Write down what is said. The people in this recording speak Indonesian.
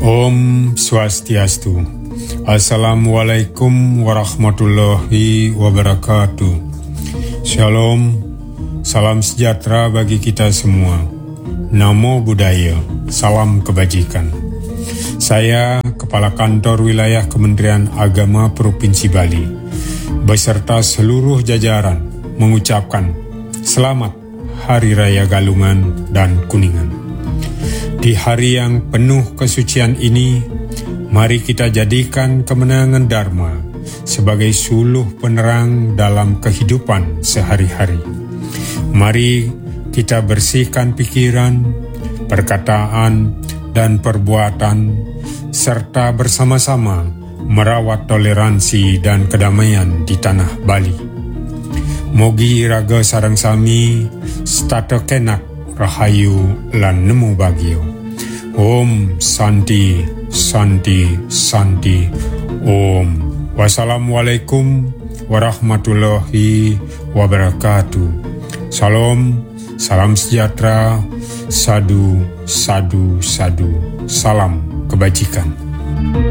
Om Swastiastu. Assalamualaikum warahmatullahi wabarakatuh. Shalom, salam sejahtera bagi kita semua. Namo Buddhaya, salam kebajikan. Saya Kepala Kantor Wilayah Kementerian Agama Provinsi Bali beserta seluruh jajaran mengucapkan Selamat Hari Raya Galungan dan Kuningan. Di hari yang penuh kesucian ini, mari kita jadikan kemenangan Dharma sebagai suluh penerang dalam kehidupan sehari-hari. Mari kita bersihkan pikiran, perkataan, dan perbuatan, serta bersama-sama merawat toleransi dan kedamaian di tanah Bali. Mogi raga sareng sami, stata kenak rahayu lan nemu bagio. Om Santi, Santi, Santi. Om. Wassalamualaikum warahmatullahi wabarakatuh. Salam, salam sejahtera, sadu, sadu, sadu. Salam kebajikan.